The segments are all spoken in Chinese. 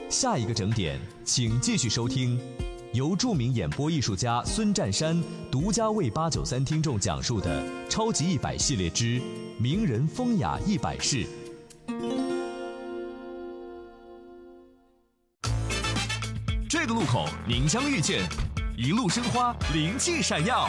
下一个整点，请继续收听，由著名演播艺术家孙占山独家为893听众讲述的《超级100系列之名人风雅100事》。这个路口您将遇见一路生花，灵气闪耀。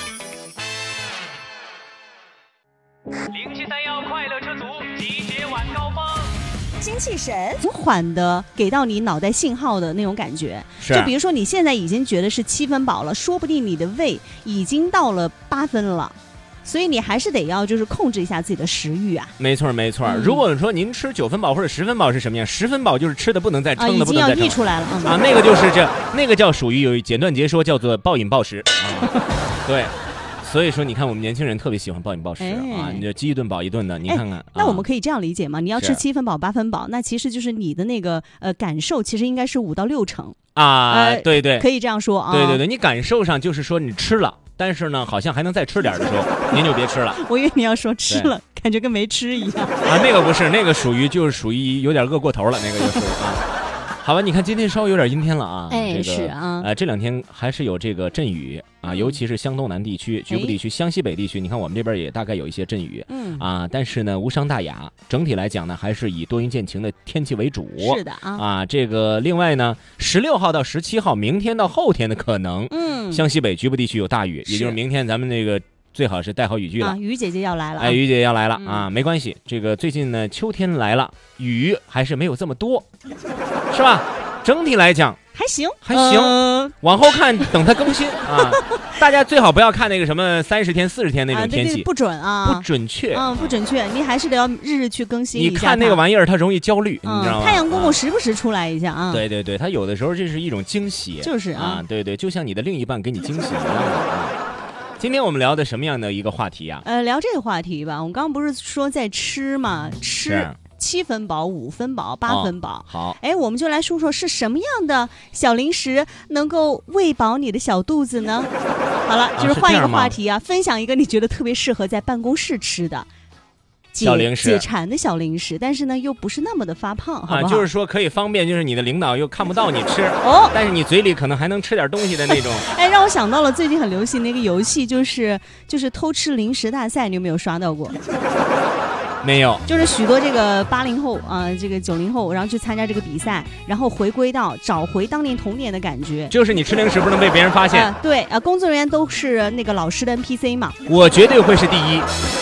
灵气闪耀，快乐车族集结晚高峰。 精气神缓的给到你脑袋信号的那种感觉，就比如说你现在已经觉得是7分饱了，说不定你的胃已经到了8分了。所以你还是得要就是控制一下自己的食欲啊。 没错没错。如果说您吃9分饱或者10分饱是什么样？10分饱就是吃的不能再撑的不能再撑， 已经要溢出来了啊，那个就是那个叫属于有简短截说叫做暴饮暴食啊。对。所以说，你看我们年轻人特别喜欢暴饮暴食啊，你就饥一顿饱一顿的，你看看。 那我们可以这样理解吗？你要吃7分饱8分饱，那其实就是你的那个感受，其实应该是5到6成啊。对对， 可以这样说啊。 对对对，你感受上就是说你吃了，但是呢，好像还能再吃点的时候，您就别吃了。 我以为你要说吃了，感觉跟没吃一样啊。那个不是，那个属于有点饿过头了，那个就是啊。好吧，你看今天稍微有点阴天了啊， 是啊， 这2天还是有这个阵雨啊，尤其是湘东南地区、局部地区、湘西北地区，你看我们这边也大概有一些阵雨，但是呢无伤大雅，整体来讲呢还是以多云见晴的天气为主。 是的啊， 这个另外呢，16号到17号，明天到后天的可能，湘西北局部地区有大雨，也就是明天咱们那个。最好是带好雨具了， 雨姐姐要来了， 雨姐姐要来了啊，没关系，这个最近呢秋天来了，雨还是没有这么多，是吧？整体来讲还行， 往后看等它更新啊，大家最好不要看那个什么30天40天那种天气， 不准啊， 不准确， 不准确，你还是得要日日去更新一下。 你看那个玩意儿，它容易焦虑，你知道吗？ 太阳公公时不时出来一下啊。 对对对，它有的时候这是一种惊喜， 就是啊， 对对，就像你的另一半给你惊喜一样的。今天我们聊的什么样的一个话题啊？ 聊这个话题吧。我们刚刚不是说在吃嘛，吃7分饱、5分饱、8分饱。 好， 我们就来说说是什么样的小零食能够喂饱你的小肚子呢？好了，就是换一个话题啊，分享一个你觉得特别适合在办公室吃的。 小零食解馋的小零食，但是呢又不是那么的发胖，好不好？ 就是说可以方便，就是你的领导又看不到你吃但是你嘴里可能还能吃点东西的那种。 让我想到了最近很流行的一个游戏，就是偷吃零食大赛，你有没有刷到过？ 没有， 就是许多这个80后这个90后，然后去参加这个比赛，然后回归到找回当年童年的感觉。 就是你吃零食不能被别人发现。 对工作人员都是那个老师的 NPC 嘛。 我绝对会是第一。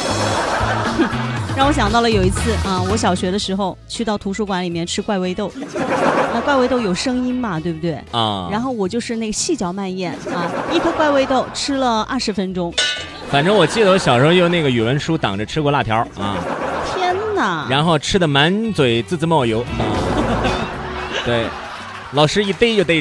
让我想到了有一次我小学的时候去到图书馆里面吃怪味豆，那怪味豆有声音嘛，对不对然后我就是那个细嚼慢咽一颗怪味豆吃了20分钟。 反正我记得我小时候用那个语文书挡着吃过辣条天哪！ 然后吃的满嘴滋滋冒油对，老师一逮就逮